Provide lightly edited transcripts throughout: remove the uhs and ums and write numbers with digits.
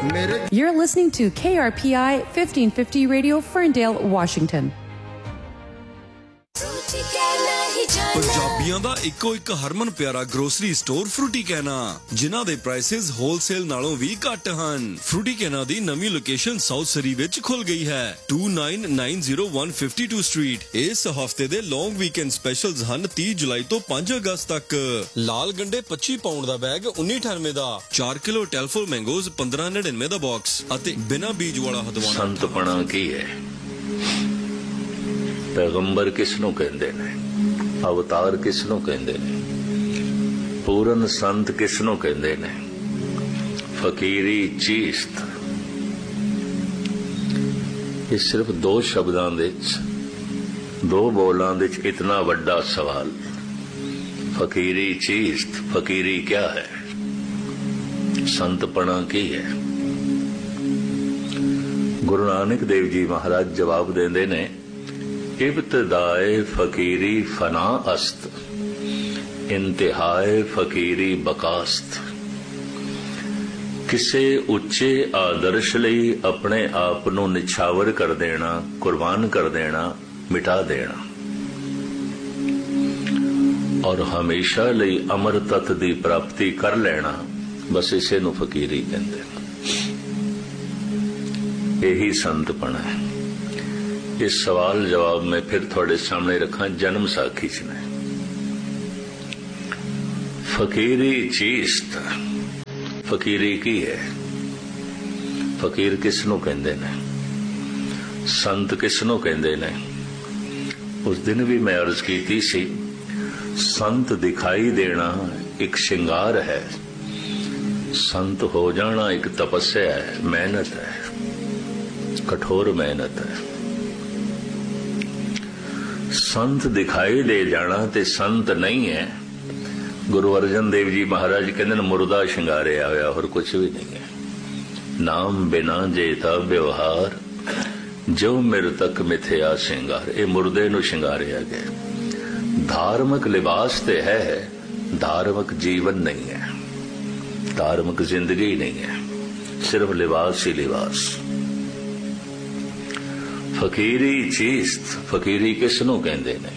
You're listening to KRPI 1550 Radio, Ferndale, Washington. ਪੰਜਾਬੀਆਂ ਦਾ ਇੱਕੋ ਇੱਕ ਹਰਮਨ ਪਿਆਰਾ ਗਰੋਸਰੀ ਸਟੋਰ ਫਰੂਟੀ ਕੈਨਾ, ਜਿਨ੍ਹਾਂ ਦੇ ਪ੍ਰਾਈਸਿਸ ਹੋਲਸੇਲ ਨਾਲੋਂ ਵੀ ਘੱਟ ਹਨ। ਫਰੂਟੀ ਕੈਨਾ ਦੀ ਨਵੀਂ ਲੋਕੇਸ਼ਨ ਸਾਊਥ ਸਰੀ ਵਿੱਚ ਖੁੱਲ ਗਈ ਹੈ, 2990 ਸਟਰੀਟ। ਇਸ ਹਫਤੇ ਦੇ ਲੌਂਗ ਵੀਕਐਂਡ ਸਪੈਸ਼ਲਸ ਹਨ 30 ਜੁਲਾਈ ਤੋਂ 5 ਅਗਸਤ ਤੱਕ। ਲਾਲ ਗੰਡੇ 25 pound the bag 1998 the, 4 kilo ਟੈਲਫੋਰ ਮੈਂਗੋਜ਼ 1599 the box ਅਤੇ ਬਿਨਾਂ ਬੀਜ ਵਾਲਾ ਹਦਵਾਣਾ। ਸੰਤਪਣਾ ਕੀ ਹੈ? ਪੈਗੰਬਰ ਕਿਸ ਨੂੰ ਕਹਿੰਦੇ ਨੇ? ਅਵਤਾਰ ਕਿਸ ਨੂੰ ਕਹਿੰਦੇ ਨੇ? ਪੂਰਨ ਸੰਤ ਕਿਸ ਨੂੰ ਕਹਿੰਦੇ ਨੇ? ਫਕੀਰੀ ਚੀਸਤ। ਇਹ ਸਿਰਫ 2 ਸ਼ਬਦਾਂ ਦੇ ਵਿੱਚ, 2 ਬੋਲਾਂ ਦੇ ਵਿੱਚ ਇਤਨਾ ਵੱਡਾ ਸਵਾਲ। ਫਕੀਰੀ ਚੀਸਤ, ਫਕੀਰੀ ਕਿਆ ਹੈ? ਸੰਤਪਣਾ ਕੀ ਹੈ? ਗੁਰੂ ਨਾਨਕ ਦੇਵ ਜੀ ਮਹਾਰਾਜ ਜਵਾਬ ਦਿੰਦੇ ਨੇ, इब्तदाए फकीरी फना अस्त, इंतहाए फकीरी बकास्त। किसे उच्चे आदर्श ਲਈ ਆਪਣੇ ਆਪ ਨੂੰ ਨਿਛਾਵਰ ਕਰ ਦੇਣਾ, ਕੁਰਬਾਨ ਕਰ ਦੇਣਾ, ਮਿਟਾ ਦੇਣਾ ਔਰ ਹਮੇਸ਼ਾ ਲਈ ਅਮਰ ਤਤ ਦੀ ਪ੍ਰਾਪਤੀ ਕਰ ਲੈਣਾ, ਬਸ ਇਸੇ ਨੂੰ ਫਕੀਰੀ ਕਹਿੰਦੇ ਨੇ। ਇਹੀ ਸੰਤਪਣਾ ਹੈ। इस सवाल जवाब में फिर थोड़े सामने रखा जन्म साखी च ने। फकीरी चीस्त, फकीरी की है? फकीर किस नूं कहंदे ने? संत किस नूं कहंदे ने? उस दिन भी मैं अर्ज कीती सी, संत दिखाई देना एक श्रृंगार है, संत हो जाना एक तपस्या है, मेहनत है, कठोर मेहनत है। संत दिखाई दे जाना ते संत नहीं है। गुरु अर्जन देव जी महाराज कहते हैं मुर्दा शिंगारिया होया, और कुछ भी नहीं है। नाम बिना जेता व्यवहार, जो मृतक मिथ्या शिंगार। ये मुर्दे नूं शिंगारिया गया। धार्मिक लिबास ते है, धार्मिक जीवन नहीं है, धार्मिक जिंदगी नहीं है, सिर्फ लिबास ही लिबास। फकीरी चीस्त, फकीरी किस नूं कहंदे ने?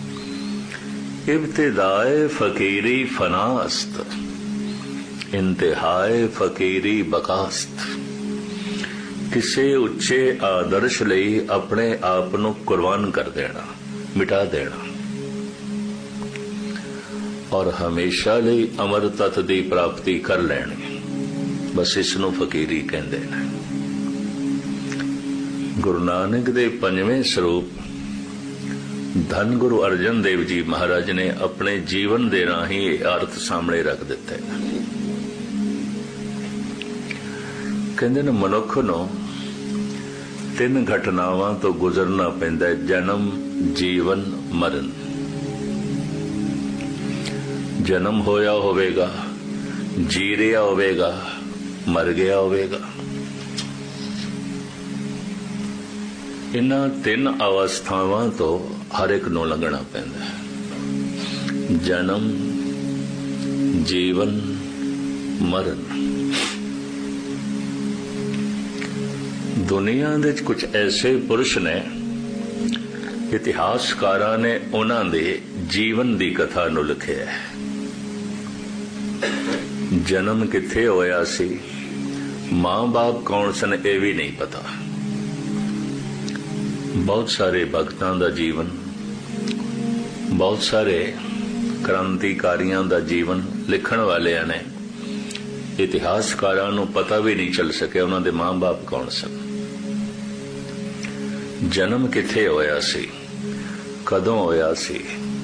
इब्तिदाए फकीरी फनास्त, इंतहाए फकीरी बकास्त। किसे उच्चे आदर्श ਲਈ ਆਪਣੇ ਆਪ ਨੂੰ ਕੁਰਬਾਨ ਕਰ ਦੇਣਾ, ਮਿਟਾ ਦੇਣਾ ਔਰ ਹਮੇਸ਼ਾ ਲਈ ਅਮਰ ਤਤ ਦੀ ਪ੍ਰਾਪਤੀ ਕਰ ਲੈਣੀ, ਬਸ ਇਸ ਨੂੰ ਫਕੀਰੀ ਕਹਿੰਦੇ ਨੇ। गुरु नानक देव 5वें स्वरूप धन गुरु अर्जन देव जी महाराज ने अपने जीवन दे राही अर्थ सामने रख दिते। कहंदे ने मनुख नूं 3 घटनावां तो गुजरना पैंदा है, जन्म, जीवन, मरण। जन्म होया होवेगा, जी रिहा होवेगा, मर गया होवेगा। इन्हां 3 अवस्थावां तो हर एक नूं लंघना पैंदा है। जन्म, जीवन, मरण। दुनिया दे कुछ ऐसे पुरुष ने, इतिहासकारां ने उन्हां दे जीवन दी कथा नूं लिखिआ है। जन्म किथे होया सी, मां बाप कौन सन, ये भी नहीं पता। बहुत सारे भगतां दा जीवन, बहुत सारे क्रांतिकारियां दा जीवन लिखण वालियां ने, इतिहासकारां नूं पता भी नहीं चल सकिया उन्हां दे मां बाप कौन सन। जन्म किथे होया सी, कदों होया सी,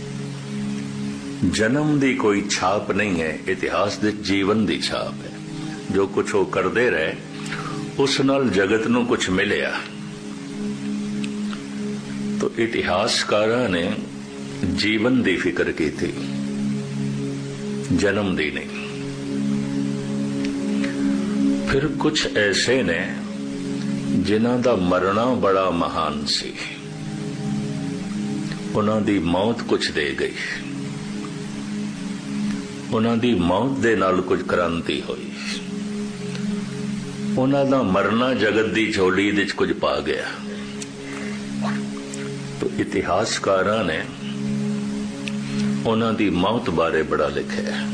जन्म दी कोई छाप नहीं है, इतिहास दे जीवन दी छाप है। जो कुछ वो करदे रहे, उस नाल जगत नूं कुछ मिलिया। तो इतिहासकारां ने जीवन दी फिक्र की थी, जन्म दी नहीं। फिर कुछ ऐसे ने जिन्हां दा मरना बड़ा महान सी, उन्हां दी मौत कुछ दे गई, उन्हां दी मौत दे नाल कुछ क्रांति हुई। ਉਹਨਾਂ ਦਾ ਮਰਨਾ ਜਗਤ ਦੀ ਝੋਲੀ ਦੇ 'ਚ ਕੁਝ ਪਾ ਗਿਆ। तो इतिहासकारां ने ਉਹਨਾਂ ਦੀ मौत बारे बड़ा लिखा है।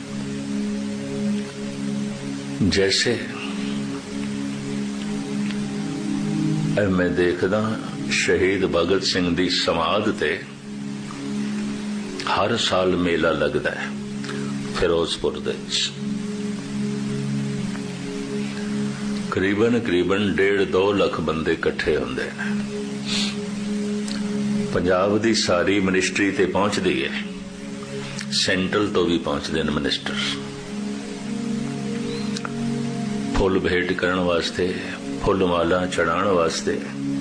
जैसे मैं देखदा शहीद भगत सिंह दी समाध ते हर साल मेला लगदा है फिरोजपुर दे करीबन 1.5-2 लाख बंदे इकट्ठे होंदे ने। पंजाब दी सारी मिनिस्ट्री ते पहुंचदी है, सेंट्रल तो भी पहुंचते हैं मिनिस्टर फुल भेंट करने वास्ते, फुल माला चढ़ाने वास्ते।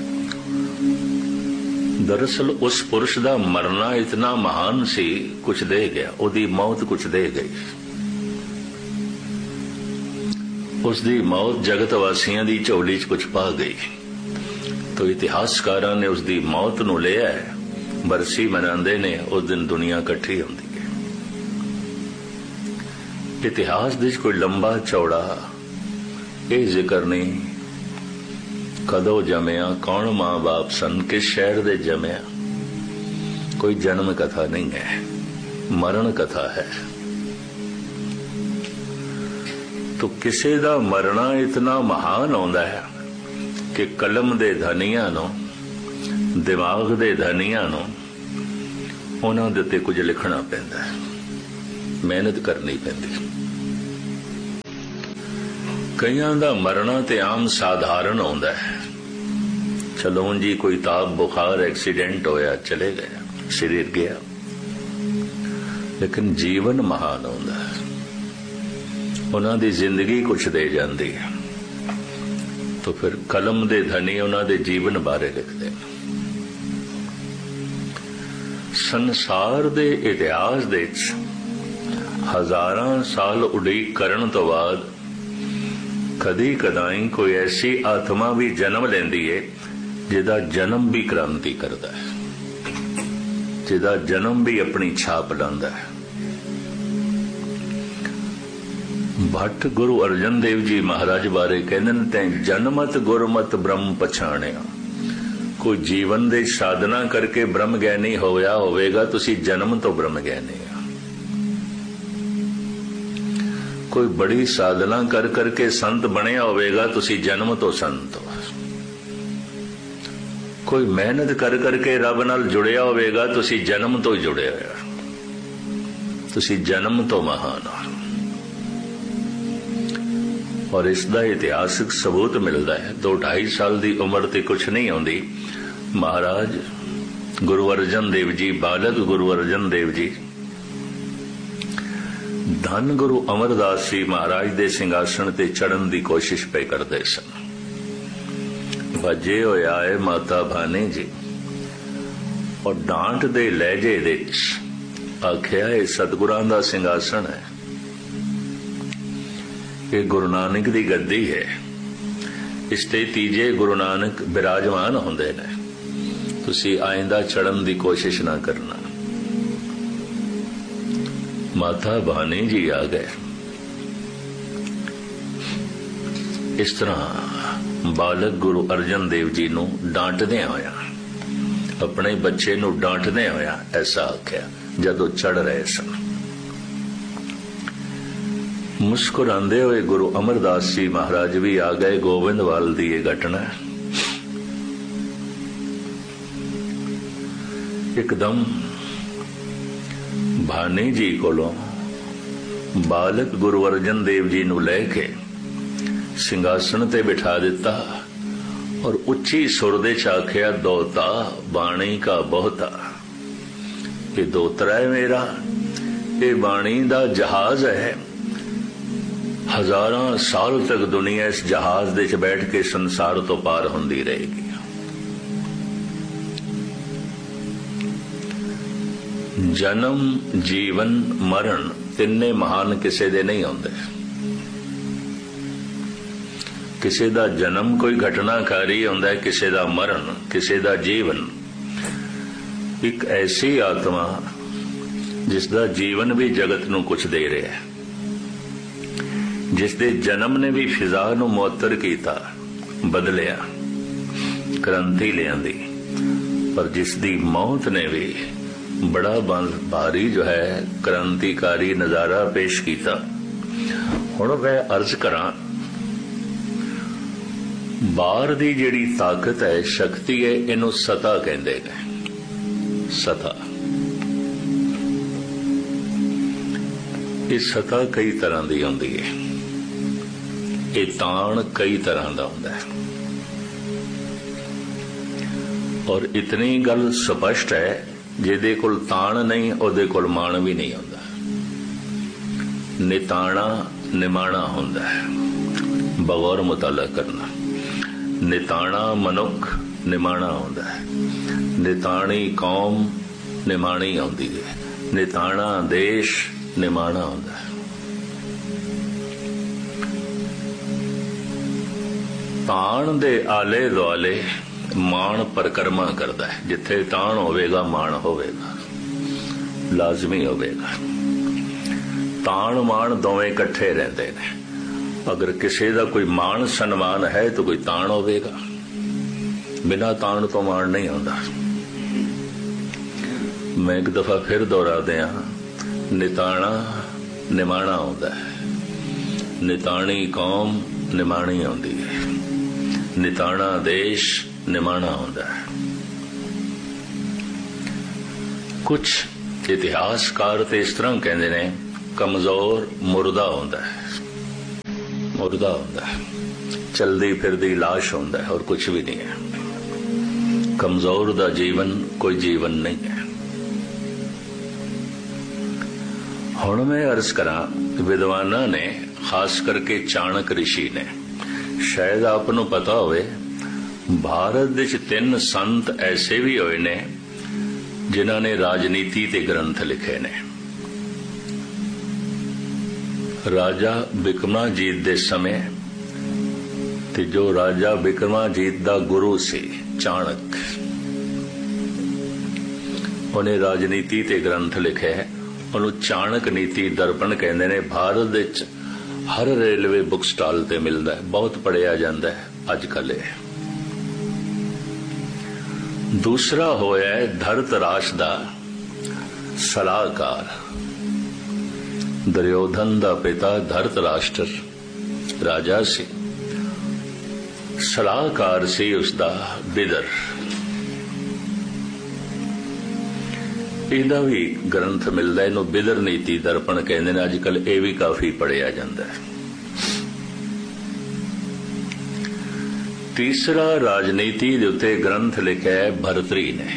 दरअसल उस पुरुष दा मरना इतना महान सी, कुछ दे गया, उदी मौत कुछ दे गई। उसदी मौत जगत वासियां दी झोली च कुछ पा गई। तो इतिहासकारां ने उसदी मौत नूं लिया है, बरसी मनांदे ने, उस दिन दुनिया इकट्ठी होंदी है। इतिहास दे कोई लंबा चौड़ा ये जिक्र नहीं कदों जमिया, कौन मां बाप सन, किस शहर दे जमिया, कोई जन्म कथा नहीं है, मरण कथा है। तो किसी दा मरना इतना महान होंदा है कि कलम दे धनिया नो, दिमाग दे धनिया नो उन्हां दे उत्ते कुछ लिखना पैंदा है, मेहनत करनी पैंदी। कईयां दा मरना ते आम साधारण होंदा है, चलो जी कोई ताप बुखार एक्सीडेंट होया, चले गया, शरीर गया। लेकिन जीवन महान होंदा है, उन्हां दी जिंदगी कुछ दे जांदी है। तो फिर कलम दे धनी उन्हां दे जीवन बारे लिखते हैं। संसार दे इतिहास दे हजारां साल उड़ीक करन तो बाद कदी कदाई कोई ऐसी आत्मा भी जन्म लेंदी है जिहदा जन्म भी क्रांति करदा है, जिहदा जन्म भी अपनी छाप लांदा है। भट्ट गुरु अर्जन देव जी महाराज बारे कहते हैं, तैं जन्मत गुरमत ब्रह्म पछाणिया। कोई जीवन दे साधना करके ब्रह्म ज्ञानी होया होवेगा, तुसी जन्म तो ब्रह्म ज्ञानी आ। कोई बड़ी साधना कर करके संत बनया होवेगा, तुसी जन्म तो संत हो। कोई मेहनत कर करके रब नाल जुड़िया होवेगा, तुसी जन्म तो जुड़े होया, तुसी जन्म तो महान हो। और इसका इतिहासिक सबूत मिलता है। 2-2.5 साल की उम्र ते कुछ नहीं आती। महाराज गुरु अर्जन देव जी, बालक गुरु अर्जन देव जी, धन गुरु अमरदास जी महाराज दे सिंघासन ते चढ़न की कोशिश पे करते सन। वजे होया है माता भानी जी, और डांट दे लहजे दे आख्या ये सतगुरां दा सिंघासन है, ये गुरु नानक दी गद्दी है, इस ते तीजे गुरु नानक विराजमान होंदे ने, तुसी आइंदा चढ़न दी कोशिश ना करना। माता भानी जी आ गए। इस तरह बालक गुरु अर्जन देव जी नूं डांटदे होया, अपने बच्चे नूं डांटदे होया ऐसा आख्या जदों चढ़ रहे सन। मुस्कुरांदे हुए गुरु अमरदास जी महाराज भी आ गए। गोविंदवाल दी ये घटना एकदम भानी जी कोलों बालक गुरु अर्जन देव जी नूं लैके सिंघासन ते बिठा दिता और उच्ची सुर दे च आख्या, दोता बाणी का बहुता, ये दोतरा है मेरा, ये बाणी दा जहाज है। हजारां साल तक दुनिया इस जहाज दे च बैठ के संसार तो पार होंदी रहेगी। जन्म जीवन मरण तिन्ने महान किसे दे नहीं होंदे। किसे दा जन्म कोई घटनाकारी होंदा है, किसे दा मरण, किसे दा जीवन। एक ऐसी आत्मा जिसदा जीवन भी जगत नूं कुछ दे रहा है, जिसके जन्म ने भी फिजा नूं मुअत्तर कीता, बदलिया, क्रांति लियांदी, पर जिसकी मौत ने भी बड़ा भारी जो है क्रांतिकारी नजारा पेश किया। हुण मैं अर्ज करा, बाहर दी जिहड़ी ताकत है, शक्ति है, इनू सता कहंदे ने। सता, ये सता कई तरह की होंदी है, ये ताण कई तरह का होंदा है। और इतनी गल स्पष्ट है, जिहदे कोल ताण नहीं उहदे कोल माण भी नहीं होंदा। निताणा निमाणा होंदा है, बगौर मुताला करना। निताणा मनुख निमाणा होंदा है, निताणी कौम निमाणी होंदी है, निताणा देश निमाणा होंदा है। ताण दे आले दुआले माण परिक्रमा करता है। जिथे ताण होवेगा माण होवेगा, लाजमी होवेगा। ताण माण दोवें इकट्ठे रहते ने। अगर किसी का कोई मान सन्मान है तो कोई ताण होवेगा, बिना ताण तो मान नहीं होता। मैं एक दफा फिर दोहरा दिया, निताणा निमाणा होंदा है, निताणी कौम निमाणी होंदी है, निताणा देश निमाणा होंदा है। कुछ इतिहासकार तो इस तरह कहते ने, कमजोर मुर्दा होंदा है, मुर्दा होंदा है, चलदी फिरदी लाश होंदा है और कुछ भी नहीं है। कमजोर दा जीवन कोई जीवन नहीं है। हुण मैं अर्ज करा, विद्वाना ने, खास करके चाणक ऋषि ने, शायद आपनों पता होवे, भारत विच 3 संत ऐसे भी होए ने जिन्हां ने राजनीति ते ग्रंथ लिखे ने। राजा बिक्रमाजीत दे समय ते जो राजा बिक्रमाजीत दा गुरु सी चाणक, उन्हें राजनीति ते ग्रंथ लिखे है। उन्होंने चाणक नीति दर्पण कहते ने। भारत विच हर रेलवे बुक स्टॉल ते मिलता है, बहुत पढ़िया जाता है अजकल। दूसरा होया है धरतराश दा सलाहकार, दुर्योधन दा पिता धरतराष्ट्र राजा सी, सलाहकार सी उसदा बिदर। इहदा भी ग्रंथ मिलता है, इन्हूं बिदर नीति दर्पण कहते हैं। अजकल यह भी काफी पढ़िया जाता है। तीसरा राजनीति दे उत्ते ग्रंथ लिखा है भरतरी ने।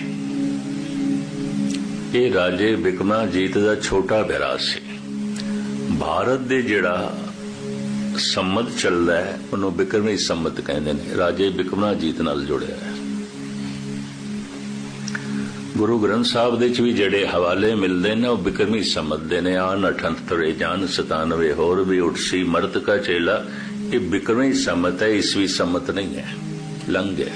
यह राजे बिक्रमाजीत दा छोटा भरा सी। भारत दे जिहड़ा संमत चलदा है उन्होंने बिक्रमी संमत कहते हैं। राजे बिक्रमाजीत नाल जुड़िया है। गुरु ग्रंथ साहब दे भी जेड़े हवाले मिलते हैं वह बिक्रमी संमत दे ने। आन 78 जान 97 होर भी उठसी मरत का चेला, ये बिक्रमी संमत है, ईसवी संमत नहीं है, लंघ है।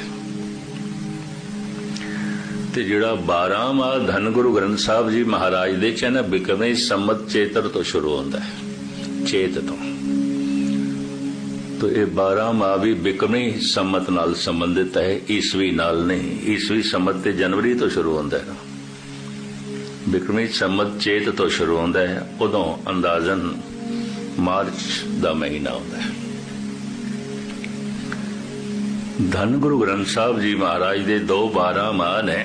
ते जिहड़ा 12 माह धन गुरु ग्रंथ साहब जी महाराज दे च ना, बिक्रमी संमत चेतर तो शुरू होता है, चेत तो ये 12 माह भी बिक्रमी संमत नाल संबंधित है, ईसवी नाल नहीं। ईसवी संमत ते जनवरी तो शुरू होता है ना, बिक्रमी संमत चेत तो शुरू होता है। उदों अंदाजन मार्च दा महीना होता है। धन गुरु ग्रंथ साहब जी महाराज दे 12 माह ने।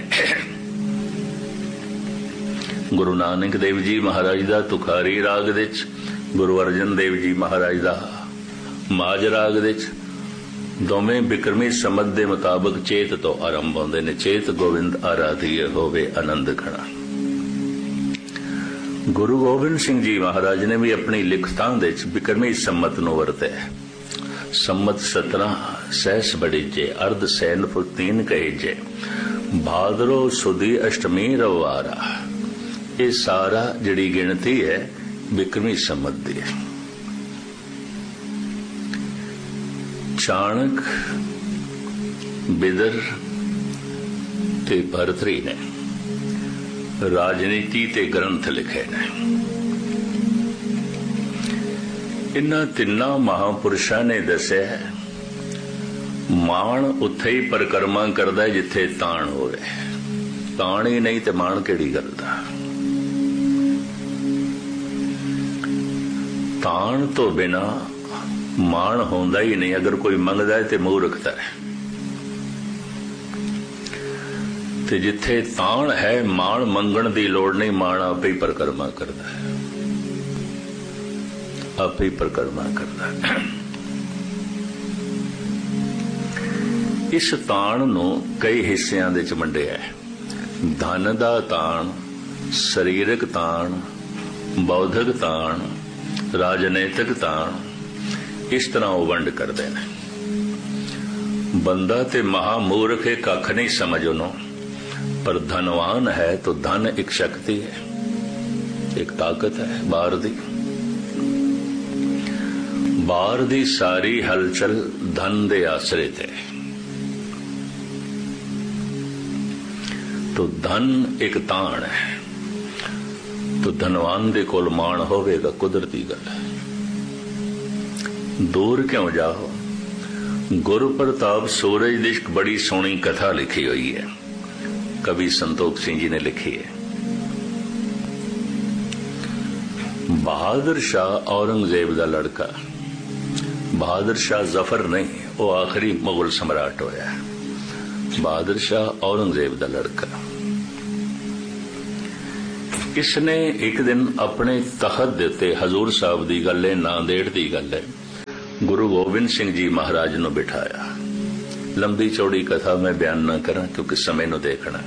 गुरु नानक देव जी महाराज दा तुखारी राग दे, गुरु अर्जन देव जी महाराज दा माज राग दे, दोवें बिक्रमी संमत दे मुताबिक चेत तो आरंभ होंदे ने। चेत गोविंद आराधिए होवे आनंद खड़ा। गुरु गोबिंद सिंह जी महाराज ने भी अपनी लिखतां दे बिक्रमी संमत नूं वरतिया है। संमत 17 सहस बड़ीजे, अर्ध सैन फुतीन कहीजे, भादरो सुदी अष्टमी रवारा। ये सारा जिहड़ी गिणती है बिक्रमी संमत दी है। चाणक, बिदर ते भरतरी ने राजनीति ते ग्रंथ लिखे ने। इन्हां तिन्नां महापुरुषां ने दस्या है माण उत्थे ही परिक्रमा करदा है जिथे ताण होवे। ताण ही नहीं ते माण किहड़ी गल दा। ताण तो बिना माण होंदा ही नहीं। अगर कोई मंगदा है ते मूर्खता है, ते जिथे ताण है माण मंगण दी लोड़ नहीं। माण आपे ही परिक्रमा करदा है, आपे ही परिक्रमा करदा है। इस ताण नूं कई हिस्सियां दे च वंडिया है। धन दा ताण, सरीरक ताण, बौद्धिक ताण, राजनीतिक ताण, इस तरह वो वंड करते हैं। बंदा ते महामूर्ख है, कख नहीं समझ उन्हों, पर धनवान है तो धन एक शक्ति है, एक ताकत है बाहर दी। बाहर दी सारी हलचल धन दे आश्रित है। तो धन एक ताण है, तो धनवान दे कोल माण होवेगा, कुदरती गल है। दूर क्यों जाओ। गुरु प्रताप सूरज दी बड़ी सोहनी कथा लिखी हुई है, कवि संतोख सिंह जी ने लिखी है। बहादुर शाह औरंगजेब का लड़का, बहादुर शाह जफर नहीं, वो आखिरी मुगल सम्राट होया। बहादुर शाह औरंगजेब का लड़का, इसने एक दिन अपने तखत दे उत्ते, हजूर साहब की गल है, नांदेड़ की गल है, गुरु गोबिंद सिंह जी महाराज नूं बिठाया। लंबी चौड़ी कथा मैं बयान ना करा क्योंकि समय नूं देखना।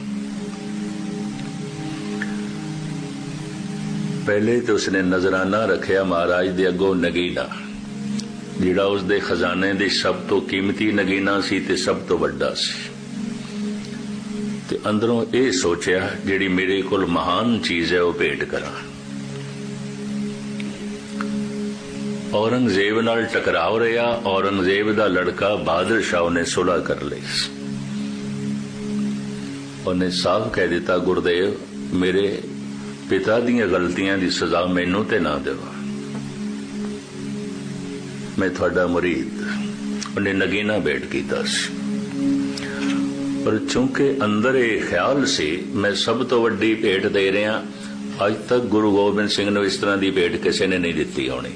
पहले तो उसने नजराना रखिया महाराज दे अगों नगीना, जिहड़ा उसदे खजाने दी सब तो कीमती नगीना सी ते सब तो वड्डा सी। ते अंदरों ये सोचिया जिहड़ी मेरे कोल महान चीज है वो भेंट करा। औरंगजेब नाल टकराव रहा। औरंगजेब दा लड़का बहादुर शाह ने सुलह कर ली। उन्हें साफ कह दिता, गुरुदेव मेरे पिता दीयां गलतियां दी सजा मैनू ते ना देव, मैं थोड़ा मुरीद। उन्हें नगीना भेंट कीता सी, पर चूंकि अंदर ये ख्याल से मैं सब तो वड्डी भेंट दे रहा, अज तक गुरु गोबिंद सिंह ने इस तरह की भेंट किसी ने नहीं दी होनी।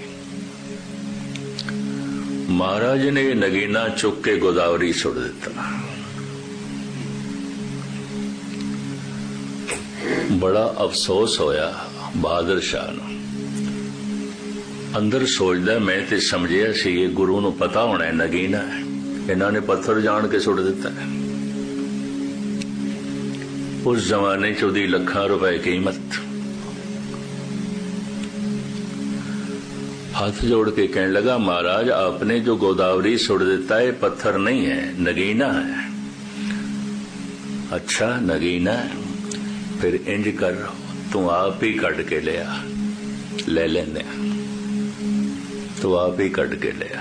महाराज ने नगीना चुक के गोदावरी सुट दिता। बड़ा अफसोस होया बहादुर शाह नूं। अंदर सोचदा मैं ते समझिया सी ये गुरु नूं पता होना है नगीना है, इन्होंने पत्थर जान के सुट दिता है। उस जमाने च उहदी लाखां रुपए कीमत। हाथ जोड़ के कहने लगा, महाराज आपने जो गोदावरी सुट देता है पत्थर नहीं है, नगीना है। अच्छा नगीना है, फिर इंज कर तू आप ही कट के लिया, ले लेने। तू आप ही कट के लिया।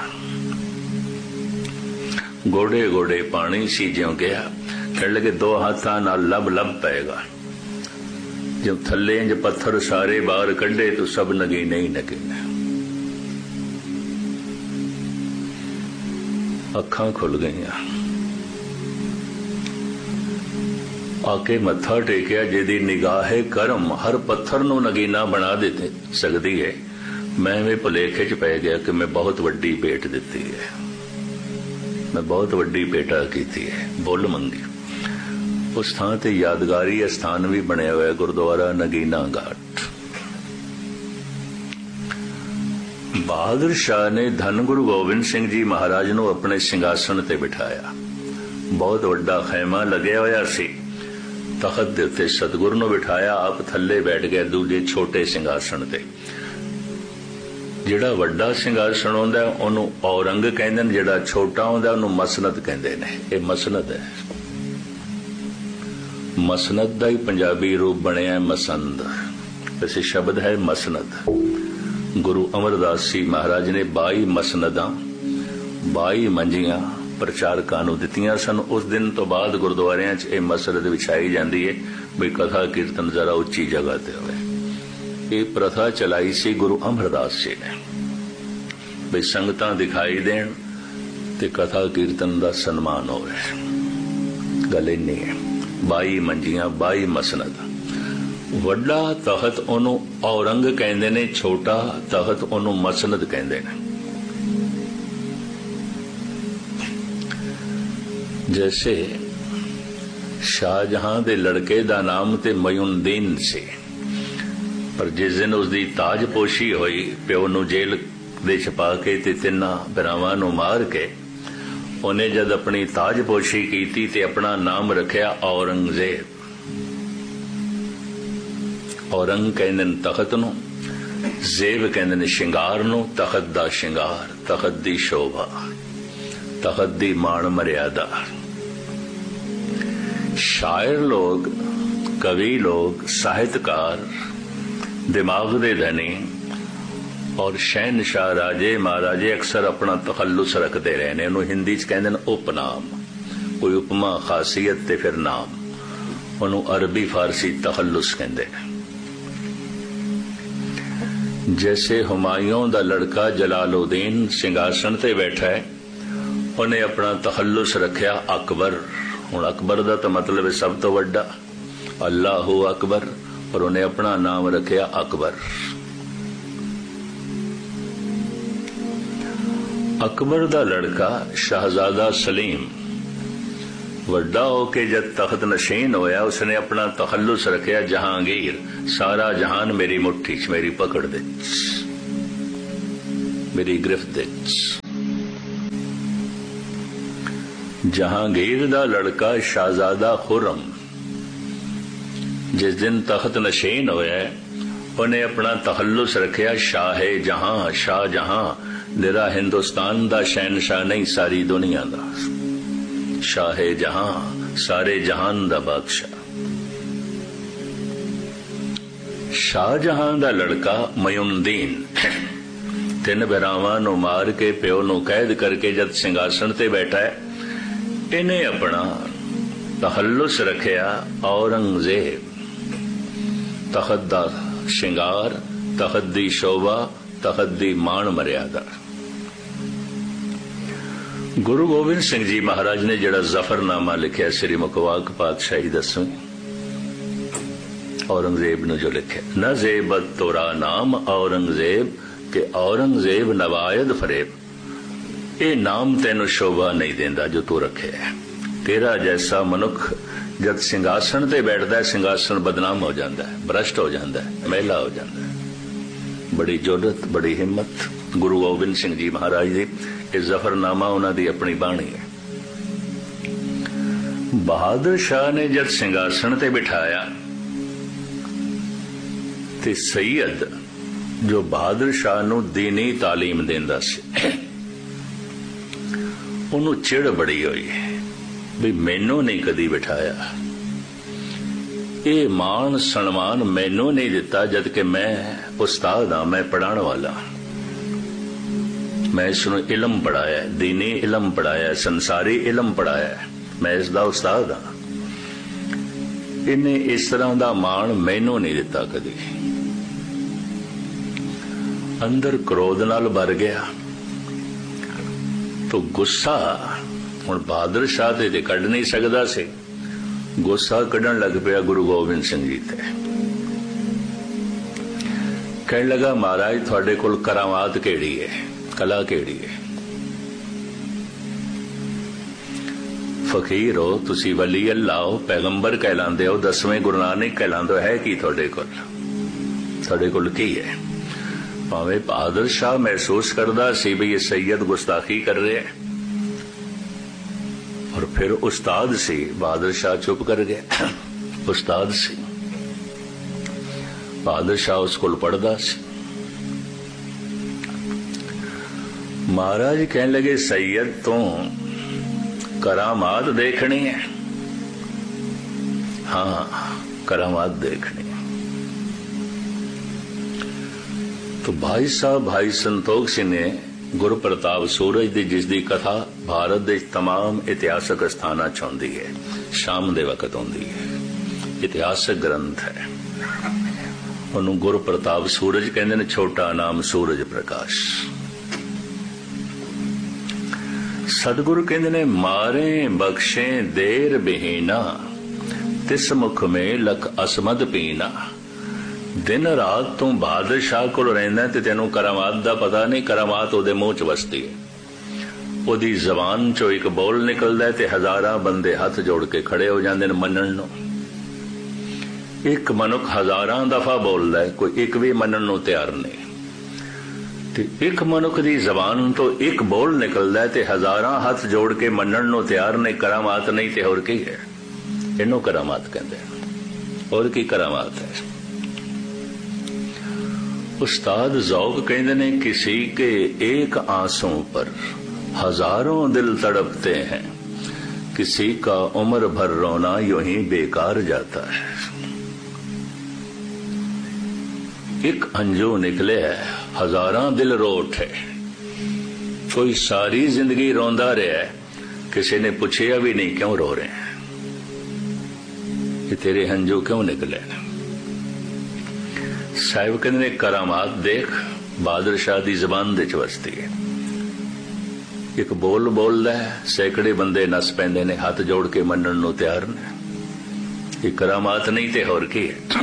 गोडे गोडे पानी सी ज्यों गया। कहने लगे दो हाथा नाल लब लब पेगा। जब थले इंज पत्थर सारे बाहर कढ़े तो सब नगीने ही नगीने। अखां खुल गईयां। आके मत्था टेकिया, जिहदी निगाहे करम हर पत्थर नूं नगीना बना दे सकदी है। मैं भी भुलेखे च पै गया कि मैं बहुत वड्डी भेंट दित्ती है, मैं बहुत वड्डी भेंटा कीती है, बुल मंगी। उस थां ते यादगारी स्थान भी बनिया हुआ गुरुद्वारा नगीना घाट। बहादुर शाह ने धन गुरु गोबिंद सिंह जी महाराज नूं अपने सिंघासन ते बिठाया। बहुत वड्डा खैमा लग्या होया सी। तखत दे उत्ते सतगुरु नूं बिठाया, आप थल्ले बैठ गए दूजे छोटे सिंघासन ते। जिहड़ा वड्डा सिंघासन हुंदा ओनूं औरंग कहंदे ने, जिहड़ा छोटा हुंदा ओनूं मसनद कहंदे ने। ये मसनद है। मसनद दा ही पंजाबी रूप बनया मसंद। वैसे शब्द है मसनद। गुरु अमरदास जी महाराज ने 22 मसनदां 22 मंजियां प्रचारकां नूं दित्तियां सन। उस दिन तो बाद गुरुद्वारियां च मसनद विछाई जाती है भी कथा कीर्तन जरा उच्ची जगह ते होवे। ये प्रथा चलाई सी गुरु अमरदास जी ने। ਵੀ ਸੰਗਤਾਂ ਦਿਖਾਈ ਦੇਣ ਤੇ ਕਥਾ ਕੀਰਤਨ ਦਾ ਸਨਮਾਨ ਹੋਵੇ। ਗੱਲ ਇੰਨੀ ਹੈ। 22 ਮੰਜੀਆਂ 22 ਮਸਨਦ। ਵੱਡਾ ਤਖਤ ਉਹਨੂੰ ਔਰੰਗ ਕਹਿੰਦੇ ਨੇ, ਛੋਟਾ ਤਖਤ ਉਹਨੂੰ ਮਸਨਦ ਕਹਿੰਦੇ ਨੇ। ਜੈਸੇ ਸ਼ਾਹਜਹਾਂ ਦੇ ਲੜਕੇ ਦਾ ਨਾਮ ਤੇ ਮਯੂਨਦੀਨ ਸੀ, ਪਰ ਜਿਸ ਦਿਨ ਉਸਦੀ ਤਾਜਪੋਸ਼ੀ ਹੋਈ, ਪਿਓ ਨੂੰ ਜੇਲ੍ਹ ਦੇ ਛਪਾ ਕੇ ਤੇ ਤਿੰਨਾਂ ਭਰਾਵਾਂ ਨੂੰ ਮਾਰ ਕੇ ਉਹਨੇ ਜਦ ਆਪਣੀ ਤਾਜਪੋਸ਼ੀ ਕੀਤੀ ਤੇ ਆਪਣਾ ਨਾਮ ਰੱਖਿਆ ਔਰੰਗਜ਼ੇਬ। ਔਰੰਗ ਕਹਿੰਦੇ ਨੇ ਤਖਤ ਨੂੰ, ਜ਼ੇਬ ਕਹਿੰਦੇ ਨੇ ਸ਼ਿੰਗਾਰ ਨੂੰ। ਤਖਤ ਦਾ ਸ਼ਿੰਗਾਰ, ਤਖਤ ਦੀ ਸ਼ੋਭਾ, ਤਖਤ ਦੀ ਮਾਣ ਮਰਿਆਦਾ। ਸ਼ਾਇਰ ਲੋਕ, ਕਵੀ ਲੋਕ, ਸਾਹਿਤਕਾਰ, ਦਿਮਾਗ ਦੇ ਧਨੀ ਔਰ ਸ਼ਹਿਨशाह ਰਾਜੇ ਮਹਾਰਾਜੇ ਅਕਸਰ ਆਪਣਾ ਤਖੱਲੁਸ ਰੱਖਦੇ ਰਹੇ ਨੇ। ਉਹਨੂੰ ਹਿੰਦੀ ਚ ਕਹਿੰਦੇ ਨੇ ਉਪਨਾਮ। ਕੋਈ ਉਪਮਾ, ਖਾਸੀਅਤ ਤੇ ਫਿਰ ਨਾਮ। ਉਹਨੂੰ ਅਰਬੀ ਫਾਰਸੀ ਤਖੱਲੁਸ ਕਹਿੰਦੇ ਨੇ। ਜੈਸੇ ਹੁਮਾਯੂੰ ਦਾ ਲੜਕਾ ਜਲਾਲੁਦੀਨ ਸਿੰਘਾਸਣ ਤੇ ਬੈਠਾ ਹੈ, ਉਹਨੇ ਆਪਣਾ ਤਖੱਲੁਸ ਰੱਖਿਆ ਅਕਬਰ। ਹੁਣ ਅਕਬਰ ਦਾ ਤਾਂ ਮਤਲਬ ਹੈ ਸਭ ਤੋਂ ਵੱਡਾ, ਅੱਲਾਹੂ ਅਕਬਰ, ਪਰ ਉਹਨੇ ਆਪਣਾ ਨਾਮ ਰੱਖਿਆ ਅਕਬਰ। ਅਕਬਰ ਦਾ ਲੜਕਾ ਸ਼ahzada ਸਲੀਮ ਵੱਡਾ ਹੋ ਕੇ ਜਦ ਤਖਤ ਨਸ਼ੀਨ ਹੋਇਆ, ਉਸਨੇ ਆਪਣਾ ਤਖੱਲੁਸ ਰੱਖਿਆ ਜਹਾਂਗੀਰ। ਸਾਰਾ ਜਹਾਨ ਮੇਰੀ ਮੁੱਠੀ ਚ, ਮੇਰੀ ਪਕੜ ਦੇ, ਮੇਰੀ ਗ੍ਰਿਫਤ ਦੇ। ਜਹਾਂਗੀਰ ਦਾ ਲੜਕਾ ਸ਼ahzada ਖੁਰਮ ਜਿਸ ਦਿਨ ਤਖਤ ਨਸ਼ੀਨ ਹੋਇਆ, ਉਹਨੇ ਆਪਣਾ ਤਖੱਲੁਸ ਰੱਖਿਆ ਸ਼ਾਹੇ ਜਹਾਂ। ਸ਼ਾਹ ਜਹਾਂ ਨਿਰਾ ਹਿੰਦੁਸਤਾਨ ਦਾ ਸ਼ਹਿਨशाह ਨਹੀਂ, ਸਾਰੀ ਦੁਨੀਆ ਦਾ ਸ਼ਾਹੇ ਜਹਾਂ, ਸਾਰੇ ਜਹਾਨ ਦਾ ਬਾਦਸ਼ਾਹ। ਸ਼ਾਹਜਹਾਂ ਦਾ ਲੜਕਾ ਮਯੂਨਦੀਨ ਤਿੰਨ ਭਰਾਵਾਂ ਨੂੰ ਮਾਰ ਕੇ ਪਿਓ ਨੂੰ ਕੈਦ ਕਰਕੇ ਜਦ ਸਿੰਘਾਸਣ ਤੇ ਬੈਠਾ ਹੈ, ਇਹਨੇ ਆਪਣਾ ਤਖੱਲੁਸ ਰੱਖਿਆ ਔਰੰਗਜ਼ੇਬ। ਤਖਤ ਦਾ ਸ਼ਿੰਗਾਰ, ਤਖਤ ਦੀ ਸ਼ੋਭਾ, ਤਖਤ ਦੀ ਮਾਣ ਮਰਿਆਦਾ। ਗੁਰੂ ਗੋਬਿੰਦ ਸਿੰਘ ਜੀ ਮਹਾਰਾਜ ਨੇ ਜਿਹੜਾ ਜ਼ਫਰਨਾਮਾ ਲਿਖਿਆ, ਸ੍ਰੀ ਮੁਕਵਾਕ ਪਾਤਸ਼ਾਹੀ 10ਵੀਂ, ਔਰੰਗਜ਼ੇਬ ਨੂੰ ਜੋ ਲਿਖਿਆ, ਨਾ ਜ਼ੇਬਤ ਤੋਰਾ ਨਾਮ ਔਰੰਗਜ਼ੇਬ ਕਿ ਔਰੰਗਜ਼ੇਬ ਨਵਾਇਦ ਫਰੇਬ। ਇਹ ਨਾਮ ਤੈਨੂੰ ਸ਼ੋਭਾ ਨਹੀਂ ਦਿੰਦਾ ਜੋ ਤੂੰ ਰੱਖਿਆ। ਤੇਰਾ ਜੈਸਾ ਮਨੁੱਖ ਜਦ ਸਿੰਘਾਸਣ ਤੇ ਬੈਠਦਾ ਹੈ, ਸਿੰਘਾਸਣ ਬਦਨਾਮ ਹੋ ਜਾਂਦਾ ਹੈ, ਭ੍ਰਸ਼ਟ ਹੋ ਜਾਂਦਾ ਹੈ, ਮਹਿਲਾ ਹੋ ਜਾਂਦਾ ਹੈ। ਬੜੀ ਜੁਰਅਤ, ਬੜੀ ਹਿੰਮਤ ਗੁਰੂ ਗੋਬਿੰਦ ਸਿੰਘ ਜੀ ਮਹਾਰਾਜ ਦੀ। ਇਹ ਜ਼ਫਰਨਾਮਾ ਉਹਨਾਂ ਦੀ ਆਪਣੀ ਬਾਣੀ ਹੈ। ਬਹਾਦਰ ਸ਼ਾਹ ਨੇ ਜਦ ਸਿੰਘਾਸਣ ਤੇ ਬਿਠਾਇਆ ਤੇ ਸੈਯਦ ਜੋ ਬਹਾਦਰ ਸ਼ਾਹ ਨੂੰ ਦੀਨੀ ਤਾਲੀਮ ਦਿੰਦਾ ਸੀ, ਉਹਨੂੰ ਚਿੜ ਬੜੀ ਹੋਈ ਵੀ ਮੈਨੂੰ ਨਹੀਂ ਕਦੀ ਬਿਠਾਇਆ, ਇਹ ਮਾਣ ਸਨਮਾਨ ਮੈਨੂੰ ਨਹੀਂ ਦਿੱਤਾ, ਜਦ ਕਿ ਮੈਂ ਉਸਤਾਦ ਹਾਂ, ਮੈਂ ਪੜਾਉਣ ਵਾਲਾ, ਮੈਂ ਇਸ ਨੂੰ ਇਲਮ ਪੜਾਇਆ, ਦੀਨੀ ਇਲਮ ਪੜਾਇਆ, ਸੰਸਾਰੀ ਇਲਮ ਪੜਾਇਆ, ਮੈਂ ਇਸ ਦਾ ਉਸਤਾਦ ਹਾਂ। ਇਹਨੇ ਇਸ ਤਰ੍ਹਾਂ ਦਾ ਮਾਣ ਮੈਨੂੰ ਨਹੀਂ ਦਿੱਤਾ ਕਦੀ। ਅੰਦਰ ਕ੍ਰੋਧ ਨਾਲ ਭਰ ਗਿਆ ਤੋ ਗੁੱਸਾ ਹੁਣ ਬਹਾਦਰ ਸ਼ਾਹ ਤੇ ਕੱਢ ਨਹੀਂ ਸਕਦਾ ਸੀ, ਗੁੱਸਾ ਕੱਢਣ ਲੱਗ ਪਿਆ ਗੁਰੂ ਗੋਬਿੰਦ ਸਿੰਘ ਜੀ ਤੇ। ਕਹਿਣ ਲੱਗਾ, ਮਹਾਰਾਜ ਤੁਹਾਡੇ ਕੋਲ ਕਰਾਮਾਤ ਕਿਹੜੀ ਹੈ, ਕਲਾ ਕਿਹੜੀ ਹੈ? ਫਕੀਰ ਹੋ ਤੁਸੀਂ, ਵਲੀ ਅੱਲਾਹ ਹੋ, ਪੈਗੰਬਰ ਕਹਿਲਾਂਦੇ ਹੋ, 10ਵੇਂ ਗੁਰੂ ਨਾਨਕ ਕਹਿਲਾਂਦੇ ਹੋ, ਹੈ ਕੀ ਤੁਹਾਡੇ ਕੋਲ? ਤੁਹਾਡੇ ਕੋਲ ਕੀ ਹੈ? ਭਾਵੇਂ ਬਹਾਦਰ ਸ਼ਾਹ ਮਹਿਸੂਸ ਕਰਦਾ ਸੀ ਵੀ ਇਹ ਸੈਯਦ ਗੁਸਤਾਖੀ ਕਰ ਰਿਹਾ ਹੈ, ਔਰ ਫਿਰ ਉਸਤਾਦ ਸੀ। ਬਹਾਦਰ ਸ਼ਾਹ ਚੁੱਪ ਕਰ ਗਿਆ। ਉਸਤਾਦ ਸੀ, ਬਹਾਦਰ ਸ਼ਾਹ ਉਸ ਕੋਲ ਪੜਦਾ ਸੀ। ਮਹਾਰਾਜ ਕਹਿਣ ਲੱਗੇ, ਸੈਯਦ ਤੋਂ ਕਰਾਮਾਤ ਦੇਖਣੀ ਹੈ? ਹਾਂ, ਕਰਾਮਾਤ ਦੇਖਣੀ। तो भाई साहब भाई संतोख सिंह ने गुरु प्रताप सूरज दी जिस दी कथा भारत दे तमाम इतिहासक स्थानां च आउंदी है, शाम दे वक्त आउंदी है, इतिहासक ग्रंथ है। उन्होंने गुरु प्रताप सूरज कहते हैं, छोटा नाम सूरज प्रकाश। सतगुरु कहते ने मारे बख्शे देर बिहीना तिस मुख में लख असमद पीना। दिन रात तू बादशाह कोल रहिंदा ते तैनू करामात दा पता नहीं, करामात ओदे मुंह च वसदी है। ओदी जबान चो एक बोल निकलदा है ते हजारां बंदे हथ जोड़ के खड़े हो जांदे ने मनण नूं। एक मनुख हजारां दफा बोलदा है, कोई एक भी मनण नूं तैयार नहीं। ते एक मनुख दी जबान तो एक बोल निकलदा है ते हजारां हथ जोड़ के मनण नूं तैयार ने। करामात नहीं ते होर की है? इनू करामात कहंदे ने। और की करामात है? उस्ताद ज़ौक़ कहते ने किसी के एक आंसू पर हजारों दिल तड़पते हैं, किसी का उम्र भर रोना यूं ही बेकार जाता है। एक अंजू निकले है, हजारां दिल रो उठे। कोई सारी जिंदगी रोंदा रहा है, किसी ने पूछया भी नहीं क्यों रो रहे हैं, कि तेरे हंजू क्यों निकले। साहिब कहते ने करामात देख, बादशाह दी जबान दे च वसदी है। एक बोल बोलदा है, सैकड़े बंदे नस पैंदे ने, हाथ जोड़ के मनण नूं तैयार ने। ये करामात नहीं ते होर की है?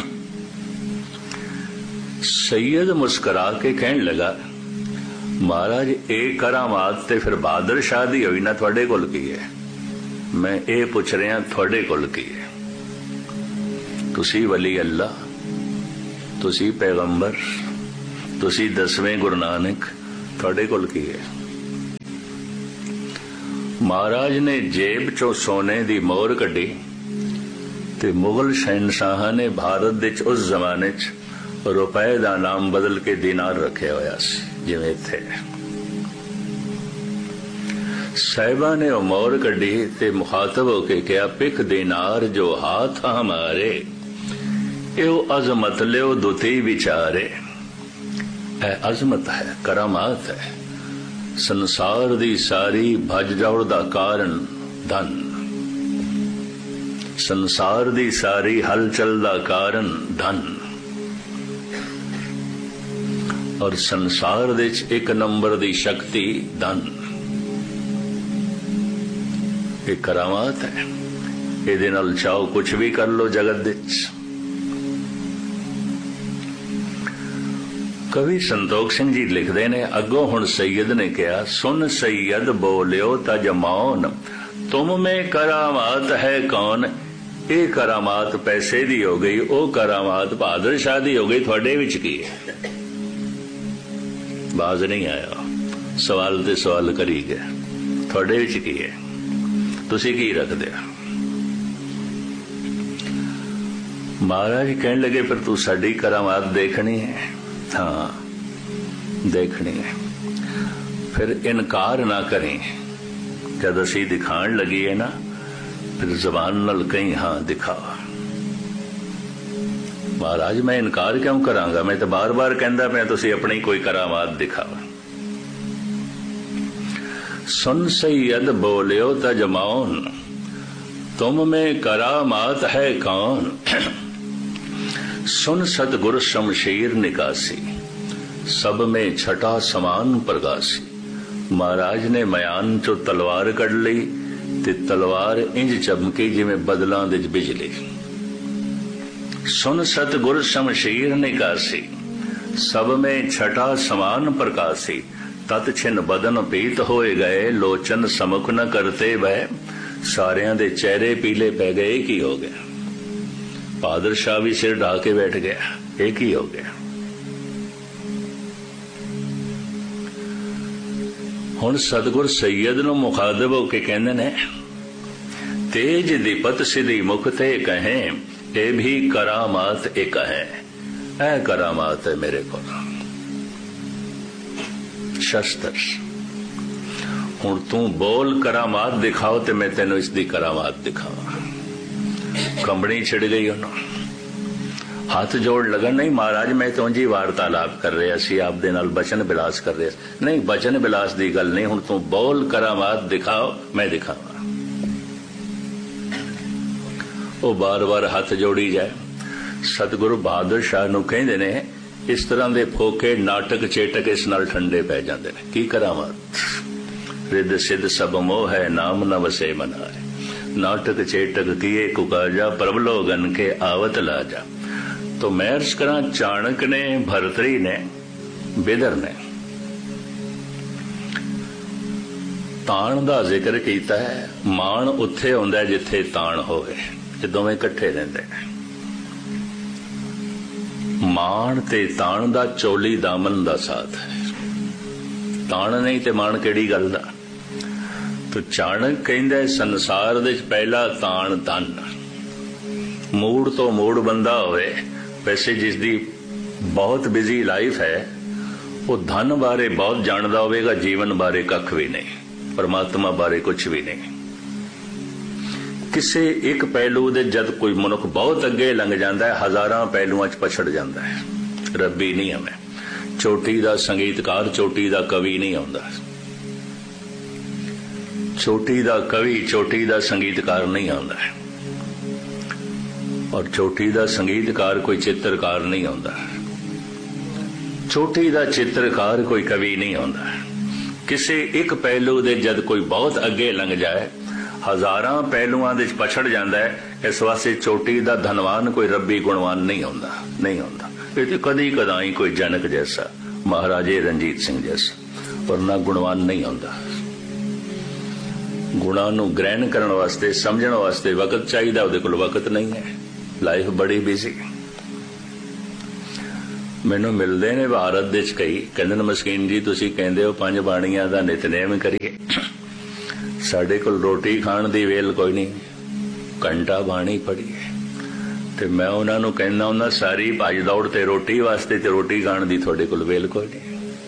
सैयद मुस्करा के कहन लगा, महाराज ये करामात ते फिर बादशाह दी होई ना, तुहाडे कोल की है? मैं ये पुछ रहा तुहाडे कोल की है? तुसी वली अल्लाह, तुसी पैगंबर, तुसी 10वें गुरु नानक, तुहाडे कोल की है? महाराज ने जेब चो सोने दी मोहर कड्डी ते मुगल शहनशाह ने भारत दे उस जमाने च रुपए दा नाम बदल के दीनार रखे होया सी, जिवें थे। साहिबा ने वो मोहर कड्डी ते मुखातब होके कहा, पिक दीनार जो हाथ हमारे, यो अजमत लो दुती विचारे। ए अजमत है, करामात है। संसार दी सारी भज दौड़ दा कारण धन, संसार दी सारी हलचल दा कारण धन, और संसार दे च एक नंबर दी शक्ति धन। ये करामात है। इहदे नाल चाहो कुछ भी कर लो जगत दे च। कवि संतोख सिंह जी लिखते ने, अगों हुण सैयद ने कहा, सुन सैयद बोलियो तज मौन, तुम में करामात है कौन। ये करामात पैसे दी हो गई, ओ करामात बादशाह दी हो गई, थोड़े विच की है? बाज नहीं आया, सवाल ते सवाल करी गया, थोड़े विच की है? तुसी की रखदे हो? महाराज कहने लगे, फिर तू साडी करामात देखनी है? हाँ देखनी है। फिर इनकार ना करें, जब असी दिखाण लगी है ना, फिर जबान नाल कहीं हाँ दिखावा। महाराज मैं इनकार क्यों करांगा, मैं तो बार बार कहंदा मैं, तुसी अपनी कोई करामात दिखावा। सुन सैयद बोलियो तज मौन, तुम में करामात है कौन। सुन सतगुर शमशीर निकासी, सब में छठा समान प्रकाशी। महाराज ने मयान चो तलवार कढ़ ली ते तलवार इंज चमकी जिवें बदलां दे बिजली। सुन सतगुर शमशीर निकासी, सब में छठा समान प्रकाशी। तत छिन बदन पीत होए गए, लोचन समुख न करते वह। सारियां दे चेहरे पीले पै गए, की हो गया? बादशाह भी सिर ढा के बैठ गया, एक ही हो गया। हुण सतगुर सैयद नूं मुखातब होके कहंदे ने, तेज दीपत सिधी मुख ते कहें, ए भी करामात एक है। ऐ करामात है मेरे को शस्त्र। हुण तू बोल करामात दिखाओ ते मैं तेनों इसदी करामात दिखावा। कंबनी छिड़ गई उन्होंने, हाथ जोड़ लगन, नहीं महाराज मैं तो जी वार्तालाप कर रहे सी, आप दे नाल बचन बिलास कर रहे। नहीं बचन बिलास दी गल नहीं, हुण तू बोल करामात दिखाओ, मैं दिखावा। वो बार बार हाथ जोड़ी जाए। सतगुरु बहादुर शाह नूं कहंदे ने, इस तरह दे फोके नाटक चेटक इस नाल ठंडे पै जांदे ने। की करामात? रिद सिद्ध सब मोह है, नाम न वसे मन आए। नाटक चेटक किए कुकाजा, प्रबलो गन के आवत लाजा। तो मैं अर्ज करा, चाणक ने, भरतरी ने, बिदर ने ताण दा जिक्र कीता है। माण उत्थे हुंदा जिथे ताण होवे, ये दोवें इकट्ठे रहिंदे ने। माण ते ताण दा चोली दामन दा साथ है। ताण नहीं ते माण केड़ी गल दा। तो चाणक कहंदा है संसार दे पहला ताण धन। मूड तो मूड बंदा होवे, वैसे जिसदी बहुत बिजी लाइफ है वो धन बारे बहुत जानदा होवेगा, जीवन बारे कख भी नहीं, परमात्मा बारे कुछ भी नहीं। किसी एक पहलू दे जद कोई मनुख बहुत अगे लंघ जाता है, हजारां पहलुआं च पछड़ जाता है। रब्बी नहीं हमें, चोटी दा संगीतकार, चोटी दा कवि नहीं आउंदा। चोटी दा कवि, चोटी दा संगीतकार नहीं आउंदा है। और चोटी दा संगीतकार कोई चित्रकार नहीं आउंदा। चोटी दा चित्रकार कोई कवि नहीं आउंदा। किसी एक पहलू दे जद कोई बहुत अगे लंघ जाए, हजारां पहलुआं दे पछड़ जाता है। इस वास्ते चोटी दा धनवान कोई रब्बी गुणवान नहीं आउंदा, नहीं आउंदा। ये तो कदी कदाई कोई जनक जैसा, महाराजे रणजीत सिंह जैसा, पर ना गुणवान नहीं आउंदा। गुणां नूं ग्रहण करने वास्ते, समझण वास्ते वक्त चाहिए, उहदे कोल वक्त नहीं है। लाइफ बड़ी बिजी। मैनू मिलते ने भारत दे कई, कहंदे ने मस्कीन जी तुसीं कहंदे हो 5 बाणियां दा नितनेम करिए, साडे कोल रोटी खाण दी वेल कोई नहीं, घंटा बाणी पढ़ीए। ते मैं उन्हां नूं कहंदा हुंदा सारी भज दौड़ ते रोटी वास्ते, ते रोटी खाण दी तुहाडे कोल वेल कोई नहीं।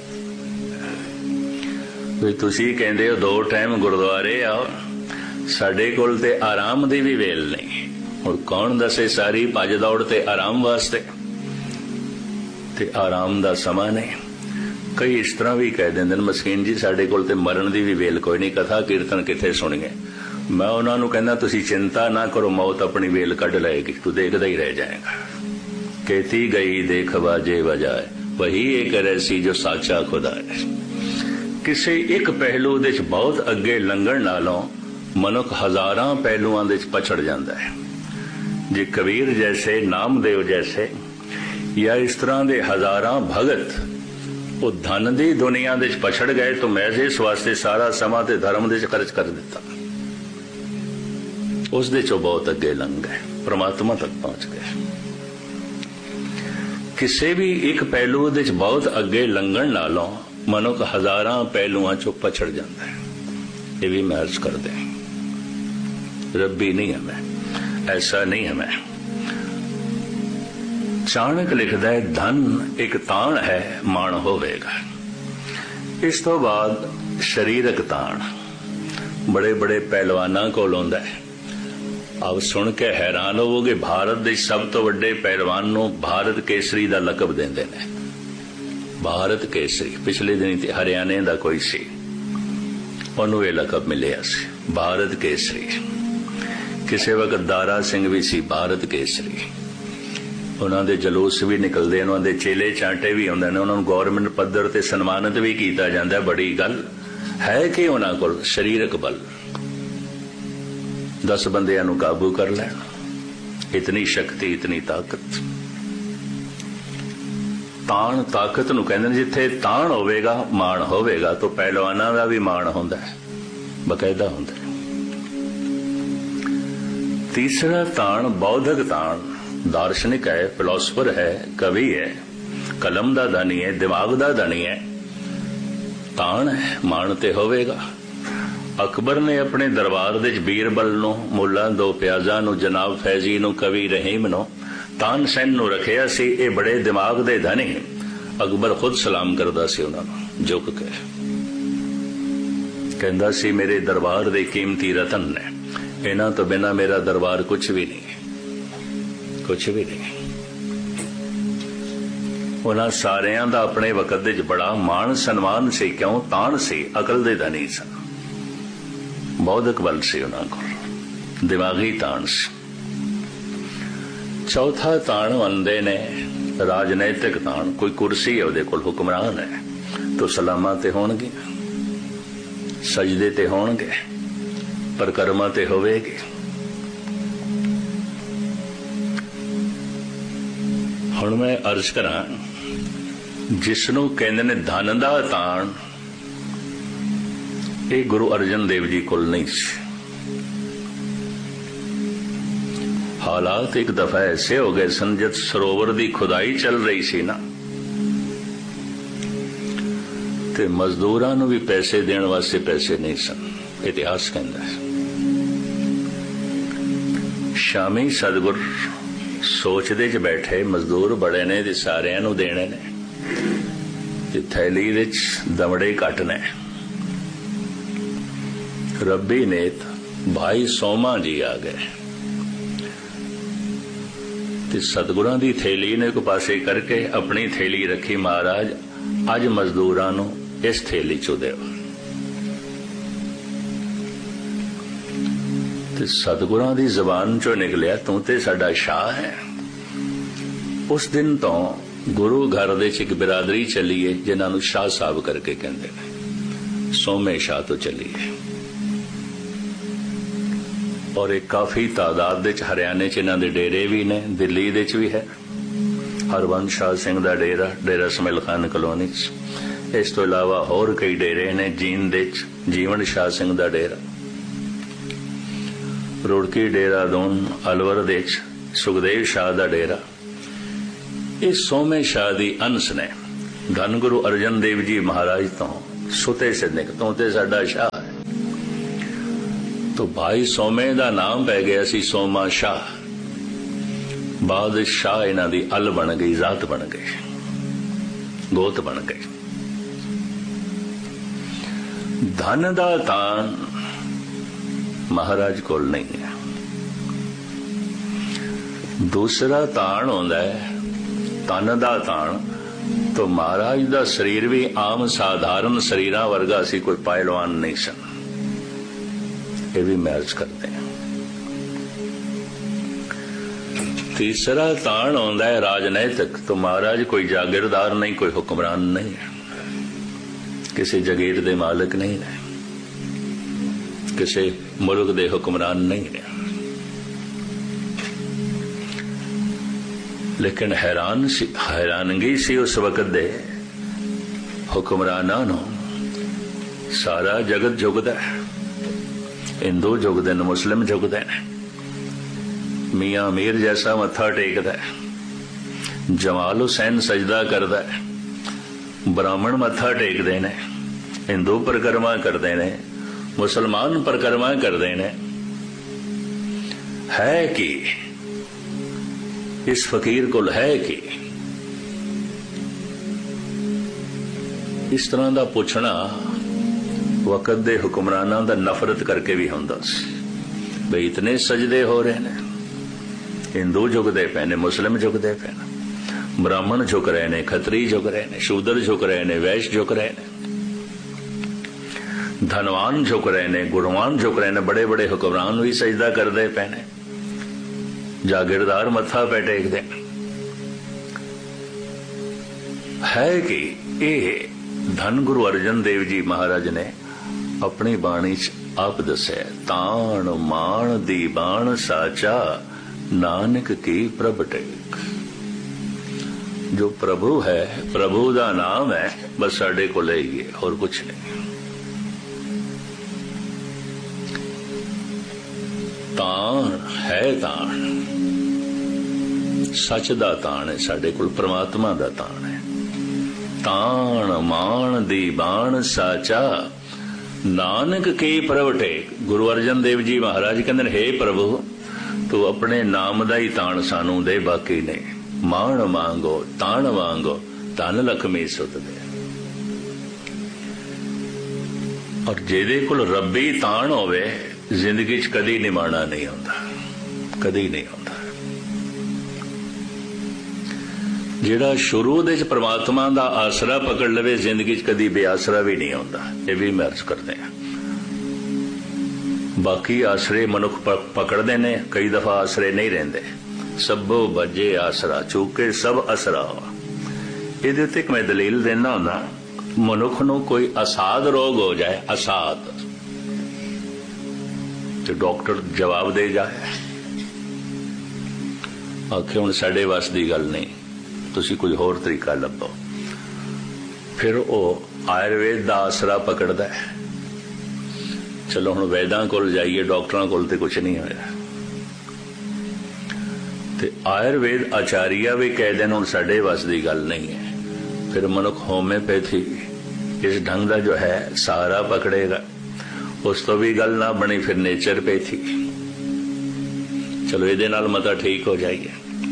तुसीं कहंदे हो 2 टाइम गुरुद्वारे आओ, साडे कोल ते आराम दी भी वेल नहीं। हुण कौन दसे सारी भज दौड़ ते आराम वास्ते, ते आराम दा समा नहीं। कई इस तरह भी कह देंदे मस्कीन जी साडे कोल ते मरण दी भी वेल कोई नहीं, कथा कीर्तन किथे सुणीए। मैं उन्हां नूं कहंदा तुसीं चिंता ना करो, मौत अपनी वेल कढ लएगी, तू देखदा ही रह जाएगा। कहती गई देख बाजे बजाए, वही एक रहसी जो साचा खुदा है। किसी एक पहलू दे बहुत अगे लंघण नालों मनुख हजारां पहलुआं दे पछड़ जाता है। जे कबीर जैसे, नामदेव जैसे, या इस तरह दे हजारां भगत वो धन दी दुनिया दे पछड़ गए, तो मैं इस वास्ते सारा समा ते धर्म दे खर्च कर दिता। उस दे चो बहुत अगे लंघ गए, परमात्मा तक पहुंच गए। किसी भी एक पहलू दे बहुत अगे लंघण नालों मनुख हजारां पहलुआं चो पछड़ जाता है। ये भी मैं अर्ज कर दे, रब्बी नहीं है मैं, ऐसा नहीं है मैं। चाणक लिखदा है धन एक ताण है, माण होवेगा। इस तो बाद शरीरक ताण बड़े बड़े पहलवानां कोल आउंदा है। अब सुन के हैरान होवोगे, भारत दे सब तो वड्डे पहलवान नूं भारत केसरी दा लकब देंदे ने। भारत केसरी पिछले दिन ते हरियाणे दा कोई सी, उहनूं ये लकब मिलिया सी भारत केसरी। किसी वक्त दारा सिंह भी सी भारत केसरी। उन्हां दे जलूस भी निकलते, उन्हां दे चेले चांटे भी आउंदे ने, उन्हां नूं गौरमेंट पद्धर ते सन्मानित भी कीता जांदा। बड़ी गल है कि उन्हां कोल शरीरक बल 10 बंदियां नूं काबू कर लैण, इतनी शक्ति, इतनी ताकत। ताण ताकत नूं कहंदे ने। जिथे ताण होवेगा माण होवेगा, तो पहलवानां दा भी माण हुंदा है, बकायदा हुंदा है। तीसरा ताण बौद्धिक ताण, दार्शनिक है, फिलोसफर है, कवि है, कलम दा धनी है, दिमाग दा धनी है। ताण है, माण ते होवेगा। अकबर ने अपने दरबार दे बीरबल नूं, मुल्ला दो प्याजा नूं, जनाब फैजी नूं, कवि रहीम नूं, तानसेन नूं रखिया सी। ये बड़े दिमाग दे धनी। अकबर खुद सलाम करदा सी उन्हां नूं झुक के, कहंदा सी मेरे दरबार दे कीमती रतन ने, इन्हां तो बिना मेरा दरबार कुछ भी नहीं, कुछ भी नहीं। उन्हां सारियां दा अपने वक्त दे बड़ा मान सन्मान सी। क्यों? ताण सी, अकल दे धनी सन, बौद्धिक बल सी उन्हां कोल, दिमागी ताण सी। चौथा ताण मंदे ने राजनैतिक ताण। कोई कुर्सी है उहदे कोल, हुक्मरान है, तो सलामां ते होणगे, ਸਜਦੇ ਤੇ ਹੋਣਗੇ, ਪਰਿਕਰਮਾ ਤੇ ਹੋਵੇਗੀ। ਹੁਣ ਮੈਂ ਅਰਜ਼ ਕਰਾਂ, ਜਿਸ ਨੂੰ ਕਹਿੰਦੇ ਨੇ ਧਨ ਦਾ ਤਾਣ, ਇਹ ਗੁਰੂ ਅਰਜਨ ਦੇਵ ਜੀ ਕੋਲ ਨਹੀਂ ਸੀ। ਹਾਲਾਤ ਇੱਕ ਦਫਾ ਐਸੇ ਹੋ ਗਏ ਸਨ, ਜਦ ਸਰੋਵਰ ਦੀ ਖੁਦਾਈ ਚੱਲ ਰਹੀ ਸੀ ਨਾ, ਤੇ ਮਜ਼ਦੂਰਾਂ ਨੂੰ ਵੀ ਪੈਸੇ ਦੇਣ ਵਾਸਤੇ ਪੈਸੇ ਨਹੀਂ ਸਨ। ਇਤਿਹਾਸ ਕਹਿੰਦਾ ਹੈ, ਸ਼ਾਮੀ ਸਤਿਗੁਰ ਸੋਚਦੇ ਚ ਬੈਠੇ, ਮਜ਼ਦੂਰ ਬੜੇ ਨੇ ਤੇ ਸਾਰਿਆਂ ਨੂੰ ਦੇਣੇ ਨੇ, ਤੇ ਥੈਲੀ ਵਿੱਚ ਦਮੜੇ ਘੱਟ ਨੇ। ਰੱਬੀ ਨੇਤ ਭਾਈ ਸੋਮਾ ਜੀ ਆ ਗਏ ਤੇ ਸਤਿਗੁਰਾਂ ਦੀ ਥੈਲੀ ਨੂੰ ਇੱਕ ਪਾਸੇ ਕਰਕੇ ਆਪਣੀ ਥੈਲੀ ਰੱਖੀ। ਮਹਾਰਾਜ, ਅੱਜ ਮਜ਼ਦੂਰਾਂ ਨੂੰ ਇਸ ਥੈਲੀ ਚੋਂ ਦਿਓ। ਤੇ ਸਤਿਗੁਰਾਂ ਦੀ ਜ਼ਬਾਨ ਚੋਂ ਨਿਕਲਿਆ, ਤੂੰ ਤੇ ਸਾਡਾ ਸ਼ਾਹ ਹੈ। ਉਸ ਦਿਨ ਤੋਂ ਗੁਰੂ ਘਰ ਦੇ ਚ ਇੱਕ ਬਿਰਾਦਰੀ ਚੱਲੀ ਹੈ, ਜਿਨ੍ਹਾਂ ਨੂੰ ਸ਼ਾਹ ਸਾਹਿਬ ਕਰਕੇ ਕਹਿੰਦੇ ਨੇ। ਸੋਮੇ ਸ਼ਾਹ ਤੋਂ ਚੱਲੀ ਹੈ, ਔਰ ਇਹ ਕਾਫੀ ਤਾਦਾਦ ਦੇ ਚ ਹਰਿਆਣੇ ਚ ਇਹਨਾਂ ਦੇ ਡੇਰੇ ਵੀ ਨੇ, ਦਿੱਲੀ ਦੇ ਚ ਵੀ ਹੈ। ਹਰਬੰਸ ਸ਼ਾਹ ਸਿੰਘ ਦਾ ਡੇਰਾ, ਡੇਰਾ ਸਮੇਲ ਖਾਨ ਕਲੋਨੀ ਚ। ਇਸ ਤੋਂ ਇਲਾਵਾ ਹੋਰ ਕਈ ਡੇਰੇ ਨੇ, ਜੀਂਦ ਦੇ ਚ ਜੀਵਨ ਸ਼ਾਹ ਸਿੰਘ ਦਾ ਡੇਰਾ, ਰੁੜਕੀ ਡੇਰਾ ਦੋਨ, ਅਲਵਰ ਦੇ ਚ ਸੁਖਦੇਵ ਸ਼ਾਹ ਦਾ ਡੇਰਾ। ਇਹ ਸੋਮੇ ਸ਼ਾਹ ਦੀ ਅੰਸ਼ ਨੇ। ਧੰਨ ਗੁਰੂ ਅਰਜਨ ਦੇਵ ਜੀ ਮਹਾਰਾਜ ਤੋਂ ਸੁਤੇ ਸਿੱਧੇ ਤੋਂ ਤੇ ਸਾਡਾ ਸ਼ਾਹ ਹੈ। ਤੋ ਭਾਈ ਸੋਮੇ ਦਾ ਨਾਮ ਪੈ ਗਿਆ ਸੀ ਸੋਮਾ ਸ਼ਾਹ। ਬਾਦਸ਼ਾਹ ਇਹਨਾਂ ਦੀ ਅਲ ਬਣ ਗਈ, ਜ਼ਾਤ ਬਣ ਗਈ, ਗੋਤ ਬਣ ਗਈ। ਧਨ ਦਾ ਤਾਨ ਮਹਾਰਾਜ ਕੋਲ ਨਹੀਂ ਹੈ। ਦੂਸਰਾ ਤਾਣ ਹੁੰਦਾ ਹੈ ਤਨ ਦਾ ਤਾਣ। ਤੋ ਮਹਾਰਾਜ ਦਾ ਸਰੀਰ ਵੀ ਆਮ ਸਾਧਾਰਨ ਸਰੀਰਾਂ ਵਰਗਾ ਸੀ, ਕੋਈ ਪਹਿਲਵਾਨ ਨਹੀਂ ਸਨ। ਇਹ ਵੀ ਮੈਂ ਅਰਜ਼ ਕਰਦੇ ਹਾਂ। ਤੀਸਰਾ ਤਾਣ ਆਉਂਦਾ ਹੈ ਰਾਜਨੈਤਿਕ। ਤੋ ਮਹਾਰਾਜ ਕੋਈ ਜਾਗੀਰਦਾਰ ਨਹੀਂ, ਕੋਈ ਹੁਕਮਰਾਨ ਨਹੀਂ ਹੈ, ਕਿਸੇ ਜਗੀਰ ਦੇ ਮਾਲਕ ਨਹੀਂ ਹੈ, ਕਿਸੇ ਮੁਲਕ ਦੇ ਹੁਕਮਰਾਨ ਨਹੀਂ ਹੈ। ਲੇਕਿਨ ਹੈਰਾਨਗੀ ਸੀ ਉਸ ਵਕਤ ਦੇ ਹੁਕਮਰਾਨਾਂ ਨੂੰ। ਸਾਰਾ ਜਗਤ ਝੁਕਦਾ ਹੈ, ਹਿੰਦੂ ਝੁਕਦੇ ਨੇ, ਮੁਸਲਿਮ ਝੁਕਦੇ ਨੇ, ਮੀਆਂ ਮੀਰ ਜੈਸਾ ਮੱਥਾ ਟੇਕਦਾ ਹੈ, ਜਮਾਲ ਹੁਸੈਨ ਸਜਦਾ ਕਰਦਾ ਹੈ, ਬ੍ਰਾਹਮਣ ਮੱਥਾ ਟੇਕਦੇ ਨੇ, ਹਿੰਦੂ ਪਰਿਕਰਮਾ ਕਰਦੇ ਨੇ, ਮੁਸਲਮਾਨ ਪਰਿਕਰਮਾ ਕਰਦੇ ਨੇ। ਹੈ ਕਿ ਇਸ ਫਕੀਰ ਕੋਲ ਹੈ ਕਿ ਇਸ ਤਰ੍ਹਾਂ ਦਾ ਪੁੱਛਣਾ ਵਕਤ ਦੇ ਹੁਕਮਰਾਨਾਂ ਦਾ ਨਫ਼ਰਤ ਕਰਕੇ ਵੀ ਹੁੰਦਾ ਸੀ। ਬਈ ਇਤਨੇ ਸਜਦੇ ਹੋ ਰਹੇ ਨੇ, ਹਿੰਦੂ ਝੁਕਦੇ ਪਏ ਨੇ, ਮੁਸਲਿਮ ਝੁਕਦੇ ਪਏ ਨੇ, ਬ੍ਰਾਹਮਣ ਝੁਕ ਰਹੇ ਨੇ, ਖੱਤਰੀ ਝੁਕ ਰਹੇ ਨੇ, ਸ਼ੂਦਰ ਝੁਕ ਰਹੇ ਨੇ, ਵੈਸ਼ ਝੁਕ ਰਹੇ ਨੇ, ਧਨਵਾਨ ਝੁਕ ਰਹੇ ਨੇ, ਗੁਣਵਾਨ ਝੁਕ ਰਹੇ ਨੇ, ਬੜੇ ਬੜੇ ਹੁਕਮਰਾਨ ਵੀ ਸਜਦਾ ਕਰਦੇ ਪਏ ਨੇ, ਜਾਗੀਰਦਾਰ ਮੱਥਾ ਪੈ ਟੇਕਦੇ। ਹੈ ਕਿ ਇਹ ਧੰਨ ਗੁਰੂ ਅਰਜਨ ਦੇਵ ਜੀ ਮਹਾਰਾਜ ਨੇ ਆਪਣੀ ਬਾਣੀ ਚ ਆਪ ਦੱਸਿਆ, ਤਾਣ ਮਾਣ ਦੀ ਬਾਣ ਸਾਚਾ ਨਾਨਕ ਕੀ ਪ੍ਰਭ ਟੇਕ। ਜੋ ਪ੍ਰਭੂ ਹੈ, ਪ੍ਰਭੂ ਦਾ ਨਾਮ ਹੈ, ਬਸ ਸਾਡੇ ਕੋਲ ਹੀ ਹੈ, ਹੋਰ ਕੁਛ ਨਹੀਂ। ਤਾਣ ਹੈ, ਤਾਣ ਸੱਚ ਦਾ ਤਾਣ ਹੈ, ਸਾਡੇ ਕੋਲ ਪ੍ਰਮਾਤਮਾ ਦਾ ਤਾਣ ਹੈ। ਤਾਣ ਮਾਣ ਦੀ ਬਾਣ ਸਾਚਾ ਨਾਨਕ ਕੀ ਪ੍ਰਭ ਟੇਕ। ਗੁਰੂ ਅਰਜਨ ਦੇਵ ਜੀ ਮਹਾਰਾਜ ਕਹਿੰਦੇ ਨੇ, ਹੇ ਪ੍ਰਭੂ, ਤੂੰ ਆਪਣੇ ਨਾਮ ਦਾ ਹੀ ਤਾਣ ਸਾਨੂੰ ਦੇ, ਬਾਕੀ ਨਹੀਂ। ਮਾਣ ਮੰਗੋ ਤਾਣ ਵਾਂਗੋ, ਧਨ ਲਖਮੀ ਸੁਤ ਦੇ। ਔਰ ਜਿਹਦੇ ਕੋਲ ਰੱਬੀ ਤਾਣ ਹੋਵੇ, ਜ਼ਿੰਦਗੀ ਚ ਕਦੀ ਨਿਮਾਣਾ ਨਹੀਂ ਆਉਂਦਾ, ਕਦੀ ਨਹੀਂ ਆਉਂਦਾ। ਜਿਹੜਾ ਸ਼ੁਰੂ ਦੇ ਚ ਪ੍ਰਮਾਤਮਾ ਦਾ ਆਸਰਾ ਪਕੜ ਲਵੇ, ਜ਼ਿੰਦਗੀ ਚ ਕਦੀ ਬੇਆਸਰਾ ਵੀ ਨਹੀਂ ਆਉਂਦਾ। ਇਹ ਵੀ ਮੈਂ ਅਰਜ਼ ਕਰਦੇ ਹਾਂ। ਬਾਕੀ ਆਸਰੇ ਮਨੁੱਖ ਪਕੜਦੇ ਨੇ, ਕਈ ਦਫਾ ਆਸਰੇ ਨਹੀਂ ਰਹਿੰਦੇ। ਸਭੋ ਬੱਜੇ ਆਸਰਾ ਚੁੱਕੇ ਸਭ ਅਸਰਾ। ਇਹਦੇ ਉੱਤੇ ਇੱਕ ਮੈਂ ਦਲੀਲ ਦੇਣਾ ਹੁੰਦਾ, ਮਨੁੱਖ ਨੂੰ ਕੋਈ ਅਸਾਧ ਰੋਗ ਹੋ ਜਾਏ, ਅਸਾਧ ਤੇ ਡਾਕਟਰ ਜਵਾਬ ਦੇ ਜਾਏ, ਆਖੇ ਹੁਣ ਸਾਡੇ ਵੱਸ ਦੀ ਗੱਲ ਨਹੀਂ, ਤੁਸੀਂ ਕੁਝ ਹੋਰ ਤਰੀਕਾ ਲੱਭੋ। ਫਿਰ ਉਹ ਆਯੁਰਵੇਦ ਦਾ ਆਸਰਾ ਪਕੜਦਾ ਹੈ। ਚਲੋ ਹੁਣ ਵੈਦਾਂ ਕੋਲ ਜਾਈਏ, ਡਾਕਟਰਾਂ ਕੋਲ ਤੇ ਕੁਛ ਨਹੀਂ ਹੋਇਆ। ਤੇ ਆਯੁਰਵੇਦ ਆਚਾਰੀਆ ਵੀ ਕਹਿ ਦੇਣ ਹੁਣ ਸਾਡੇ ਵੱਸ ਦੀ ਗੱਲ ਨਹੀਂ ਹੈ। ਫਿਰ ਮਨੁੱਖ ਹੋਮਿਓਪੈਥੀ ਇਸ ਢੰਗ ਦਾ ਜੋ ਹੈ ਸਹਾਰਾ ਪਕੜੇਗਾ। ਉਸ ਤੋਂ ਵੀ ਗੱਲ ਨਾ ਬਣੀ, ਫਿਰ ਨੇਚਰਪੈਥੀ। ਚਲੋ ਇਹਦੇ ਨਾਲ ਮਤਾ ਠੀਕ ਹੋ ਜਾਈਏ।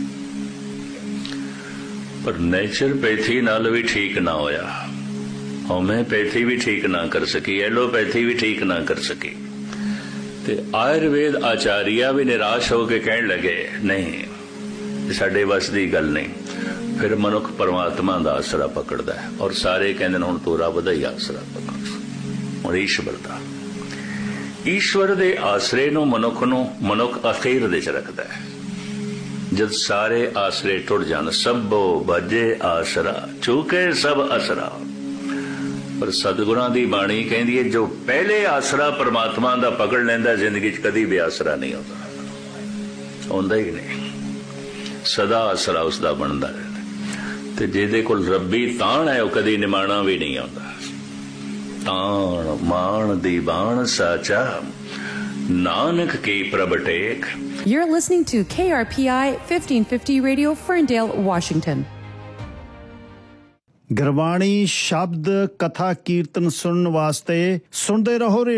ਪਰ ਨੇਚਰਪੈਥੀ ਨਾਲ ਵੀ ਠੀਕ ਨਾ ਹੋਇਆ, ਹੋਮਿਓਪੈਥੀ ਵੀ ਠੀਕ ਨਾ ਕਰ ਸਕੀ, ਐਲੋਪੈਥੀ ਵੀ ਠੀਕ ਨਾ ਕਰ ਸਕੀ। ਤੇ ਆਯੁਰਵੇਦ ਆਚਾਰੀਆ ਵੀ ਨਿਰਾਸ਼ ਹੋ ਕੇ ਕਹਿਣ ਲੱਗੇ ਨਹੀਂ, ਸਾਡੇ ਵੱਸ ਦੀ ਗੱਲ ਨਹੀਂ। ਫਿਰ ਮਨੁੱਖ ਪਰਮਾਤਮਾ ਦਾ ਆਸਰਾ ਪਕੜਦਾ ਹੈ, ਔਰ ਸਾਰੇ ਕਹਿੰਦੇ ਨੇ ਹੁਣ ਤੂੰ ਰੱਬ ਦਾ ਹੀ ਆਸਰਾ ਪਕੜ, ਹੁਣ ਈਸ਼ਵਰ ਦਾ। ਈਸ਼ਵਰ ਦੇ ਆਸਰੇ ਨੂੰ ਮਨੁੱਖ ਅਖੀਰ ਦੇ ਚ ਰੱਖਦਾ ਹੈ। ਜਦ ਸਾਰੇ ਆਸਰੇ ਟੁੱਟ ਜਾਣ, ਸਭੋ ਭਜੇ ਆਸਰਾ ਚੁਕੇ ਸਭ ਅਸਰਾ। ਪਰ ਸਤਿਗੁਰਾਂ ਦੀ ਬਾਣੀ ਕਹਿੰਦੀ ਹੈ ਜੋ ਪਹਿਲੇ ਆਸਰਾ ਪਰਮਾਤਮਾ ਦਾ ਪਕੜ ਲੈਂਦਾ, ਜ਼ਿੰਦਗੀ 'ਚ ਕਦੀ ਬੇਆਸਰਾ ਨਹੀਂ ਆਉਂਦਾ ਹੀ ਨਹੀਂ, ਸਦਾ ਆਸਰਾ ਉਸਦਾ ਬਣਦਾ ਰਹਿੰਦਾ। ਤੇ ਜਿਹਦੇ ਕੋਲ ਰੱਬੀ ਤਾਣ ਹੈ ਉਹ ਕਦੀ ਨਿਮਾਣਾ ਵੀ ਨਹੀਂ ਆਉਂਦਾ। ਤਾਣ ਮਾਣ ਦੀ ਬਾਣ ਸਾਚਾ, ਨਾਨਕ ਕੀ ਪ੍ਰਭ ਟੇਕ। You're listening to KRPI 1550 Radio, Ferndale, Washington. Gurbani ਸ਼ਬਦ ਕਥਾ ਕੀਰਤਨ ਸੁਣਨ ਵਾਸਤੇ ਸੁਣਦੇ ਰਹੋ